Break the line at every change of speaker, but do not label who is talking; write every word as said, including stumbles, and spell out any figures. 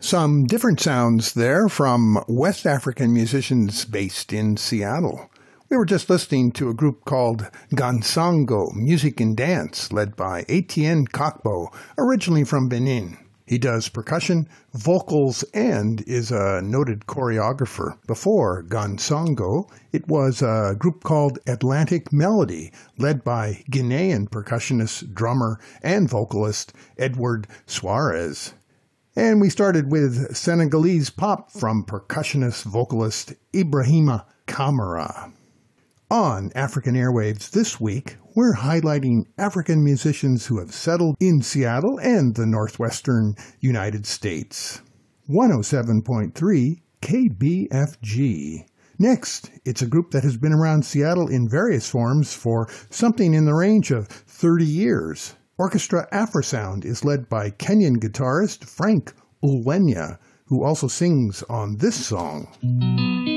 Some different sounds there from West African musicians based in Seattle. We were just listening to a group called Gansango Music and Dance, led by Etienne Kakbo, originally from Benin. He does percussion, vocals, and is a noted choreographer. Before Gansango, it was a group called Atlantic Melody, led by Guinean percussionist, drummer, and vocalist Edward Suarez. And we started with Senegalese pop from percussionist vocalist Ibrahima Kamara. On African Airwaves this week, we're highlighting African musicians who have settled in Seattle and the northwestern United States. one oh seven point three K B F G. Next, it's a group that has been around Seattle in various forms for something in the range of thirty years. Orchestra Afrosound is led by Kenyan guitarist Frank Ulwenya, who also sings on this song.